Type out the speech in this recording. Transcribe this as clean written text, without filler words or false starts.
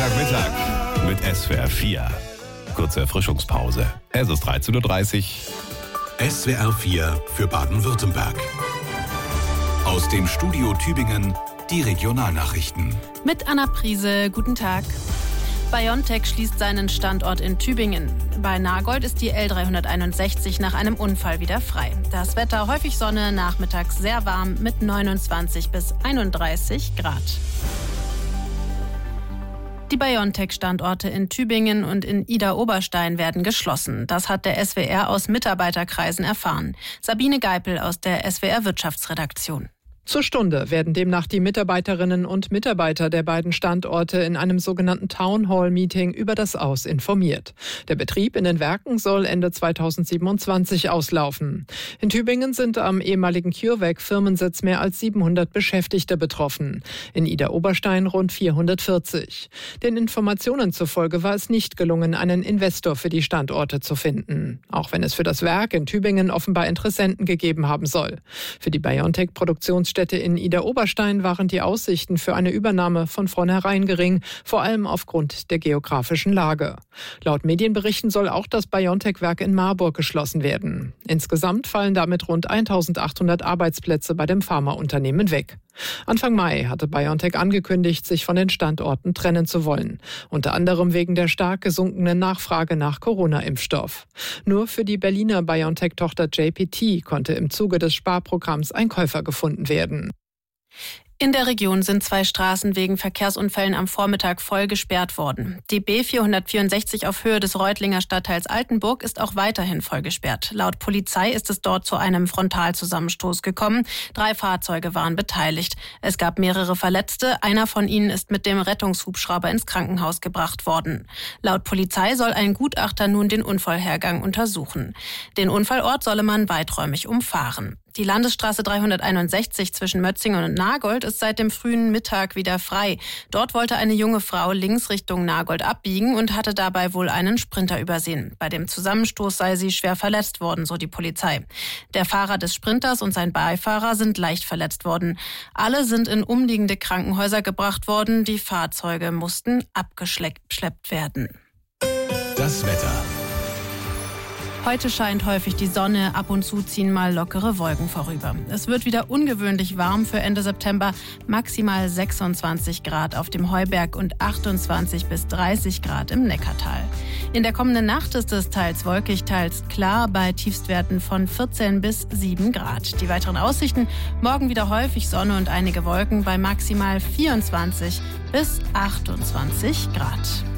Freitagmittag mit SWR 4. Kurze Erfrischungspause. Es ist 13.30 Uhr. SWR 4 für Baden-Württemberg. Aus dem Studio Tübingen die Regionalnachrichten. Mit Anna Priese, guten Tag. BioNTech schließt seinen Standort in Tübingen. Bei Nagold ist die L361 nach einem Unfall wieder frei. Das Wetter häufig Sonne, nachmittags sehr warm mit 29 bis 31 Grad. Die BioNTech-Standorte in Tübingen und in Idar-Oberstein werden geschlossen. Das hat der SWR aus Mitarbeiterkreisen erfahren. Sabine Geipel aus der SWR-Wirtschaftsredaktion. Zur Stunde werden demnach die Mitarbeiterinnen und Mitarbeiter der beiden Standorte in einem sogenannten Town-Hall-Meeting über das Aus informiert. Der Betrieb in den Werken soll Ende 2027 auslaufen. In Tübingen sind am ehemaligen CureVac-Firmensitz mehr als 700 Beschäftigte betroffen. In Idar-Oberstein rund 440. Den Informationen zufolge war es nicht gelungen, einen Investor für die Standorte zu finden. Auch wenn es für das Werk in Tübingen offenbar Interessenten gegeben haben soll. Für die BioNTech-Produktionsstätte in Idar-Oberstein waren die Aussichten für eine Übernahme von vornherein gering, vor allem aufgrund der geografischen Lage. Laut Medienberichten soll auch das BioNTech-Werk in Marburg geschlossen werden. Insgesamt fallen damit rund 1.800 Arbeitsplätze bei dem Pharmaunternehmen weg. Anfang Mai hatte BioNTech angekündigt, sich von den Standorten trennen zu wollen. Unter anderem wegen der stark gesunkenen Nachfrage nach Corona-Impfstoff. Nur für die Berliner BioNTech-Tochter JPT konnte im Zuge des Sparprogramms ein Käufer gefunden werden. In der Region sind 2 Straßen wegen Verkehrsunfällen am Vormittag voll gesperrt worden. Die B464 auf Höhe des Reutlinger Stadtteils Altenburg ist auch weiterhin voll gesperrt. Laut Polizei ist es dort zu einem Frontalzusammenstoß gekommen. 3 Fahrzeuge waren beteiligt. Es gab mehrere Verletzte. Einer von ihnen ist mit dem Rettungshubschrauber ins Krankenhaus gebracht worden. Laut Polizei soll ein Gutachter nun den Unfallhergang untersuchen. Den Unfallort solle man weiträumig umfahren. Die Landesstraße 361 zwischen Mötzingen und Nagold ist seit dem frühen Mittag wieder frei. Dort wollte eine junge Frau links Richtung Nagold abbiegen und hatte dabei wohl einen Sprinter übersehen. Bei dem Zusammenstoß sei sie schwer verletzt worden, so die Polizei. Der Fahrer des Sprinters und sein Beifahrer sind leicht verletzt worden. Alle sind in umliegende Krankenhäuser gebracht worden. Die Fahrzeuge mussten abgeschleppt werden. Das Wetter. Heute scheint häufig die Sonne, ab und zu ziehen mal lockere Wolken vorüber. Es wird wieder ungewöhnlich warm für Ende September, maximal 26 Grad auf dem Heuberg und 28 bis 30 Grad im Neckartal. In der kommenden Nacht ist es teils wolkig, teils klar bei Tiefstwerten von 14 bis 7 Grad. Die weiteren Aussichten: morgen wieder häufig Sonne und einige Wolken bei maximal 24 bis 28 Grad.